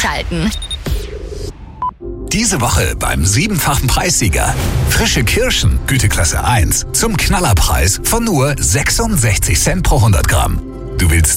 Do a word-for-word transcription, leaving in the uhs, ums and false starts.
einschalten. Diese Woche beim siebenfachen Preissieger. Frische Kirschen, Güteklasse eins, zum Knallerpreis von nur sechsundsechzig Cent pro hundert Gramm. Du willst